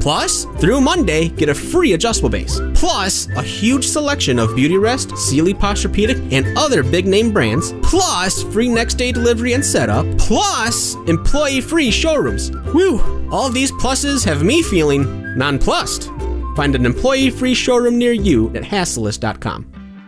Plus, through Monday, get a free adjustable base. Plus, a huge selection of Beautyrest, Sealy Posturepedic, and other big name brands. Plus, free next day delivery and setup. Plus, employee-free showrooms. Woo! All these pluses have me feeling nonplussed. Find an employee-free showroom near you at Hassellist.com.